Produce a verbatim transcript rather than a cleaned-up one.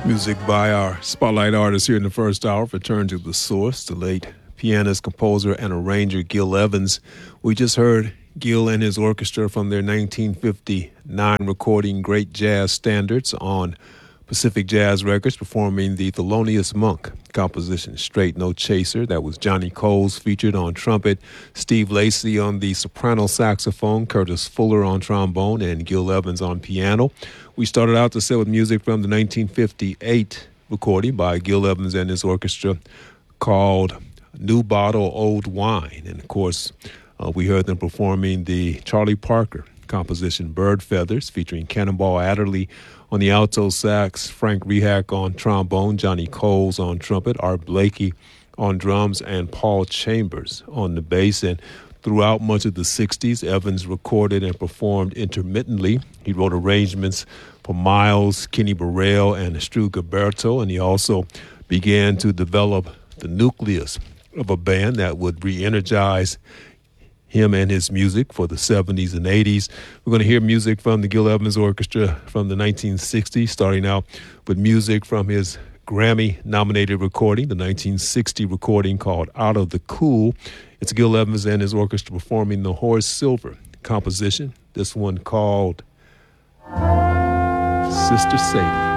Music by our spotlight artist here in the first hour. Return to the source, the late pianist, composer, and arranger Gil Evans. We just heard Gil and his orchestra from their nineteen fifty-nine recording Great Jazz Standards on Pacific Jazz Records, performing the Thelonious Monk composition Straight No Chaser. That was Johnny Coles featured on trumpet, Steve Lacy on the soprano saxophone, Curtis Fuller on trombone, and Gil Evans on piano. We started out the set with music from the nineteen fifty-eight recording by Gil Evans and his orchestra called New Bottle, Old Wine. And, of course, uh, we heard them performing the Charlie Parker composition Bird Feathers, featuring Cannonball Adderley on the alto sax, Frank Rehak on trombone, Johnny Coles on trumpet, Art Blakey on drums, and Paul Chambers on the bass. And throughout much of the sixties, Evans recorded and performed intermittently. He wrote arrangements for Miles, Kenny Burrell, and Stu Gilberto, and he also began to develop the nucleus of a band that would re-energize him and his music for the seventies and eighties. We're going to hear music from the Gil Evans Orchestra from the nineteen sixties, starting out with music from his Grammy-nominated recording, the nineteen sixty recording called Out of the Cool. It's Gil Evans and his orchestra performing the Horace Silver composition, this one called Sister Sadie.